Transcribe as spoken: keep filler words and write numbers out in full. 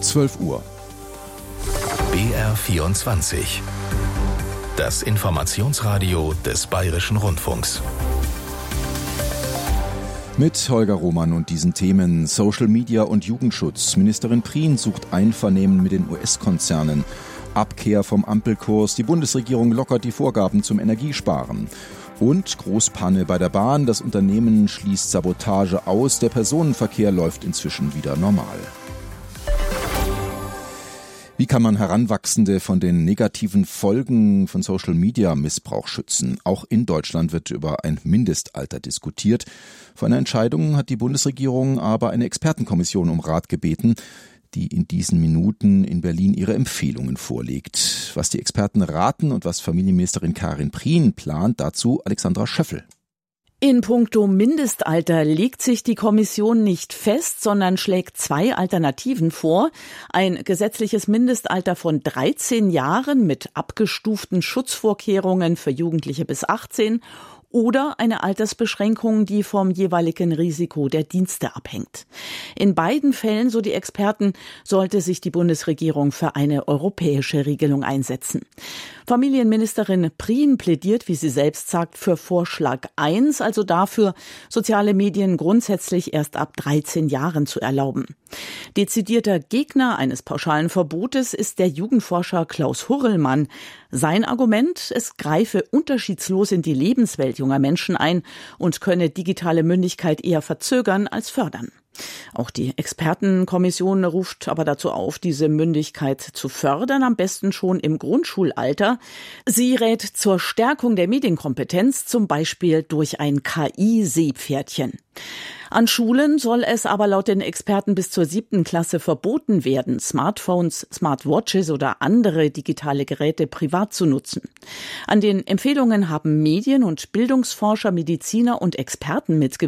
zwölf Uhr. B R vierundzwanzig. Das Informationsradio des Bayerischen Rundfunks. Mit Holger Roman und diesen Themen: Social Media und Jugendschutz. Ministerin Prien sucht Einvernehmen mit den U S-Konzernen. Abkehr vom Ampelkurs. Die Bundesregierung lockert die Vorgaben zum Energiesparen. Und Großpanne bei der Bahn. Das Unternehmen schließt Sabotage aus. Der Personenverkehr läuft inzwischen wieder normal. Wie kann man Heranwachsende von den negativen Folgen von Social-Media-Missbrauch schützen? Auch in Deutschland wird über ein Mindestalter diskutiert. Für eine Entscheidung hat die Bundesregierung aber eine Expertenkommission um Rat gebeten, die in diesen Minuten in Berlin ihre Empfehlungen vorlegt. Was die Experten raten und was Familienministerin Karin Prien plant, dazu Alexandra Schöffel. In puncto Mindestalter legt sich die Kommission nicht fest, sondern schlägt zwei Alternativen vor. Ein gesetzliches Mindestalter von dreizehn Jahren mit abgestuften Schutzvorkehrungen für Jugendliche bis achtzehn oder eine Altersbeschränkung, die vom jeweiligen Risiko der Dienste abhängt. In beiden Fällen, so die Experten, sollte sich die Bundesregierung für eine europäische Regelung einsetzen. Familienministerin Prien plädiert, wie sie selbst sagt, für Vorschlag eins, also dafür, soziale Medien grundsätzlich erst ab dreizehn Jahren zu erlauben. Dezidierter Gegner eines pauschalen Verbotes ist der Jugendforscher Klaus Hurrellmann. Sein Argument: Es greife unterschiedslos in die Lebenswelt junger Menschen ein und könne digitale Mündigkeit eher verzögern als fördern. Auch die Expertenkommission ruft aber dazu auf, diese Mündigkeit zu fördern, am besten schon im Grundschulalter. Sie rät zur Stärkung der Medienkompetenz, zum Beispiel durch ein K I-Seepferdchen. An Schulen soll es aber laut den Experten bis zur siebten Klasse verboten werden, Smartphones, Smartwatches oder andere digitale Geräte privat zu nutzen. An den Empfehlungen haben Medien- und Bildungsforscher, Mediziner und Experten mitgewirkt.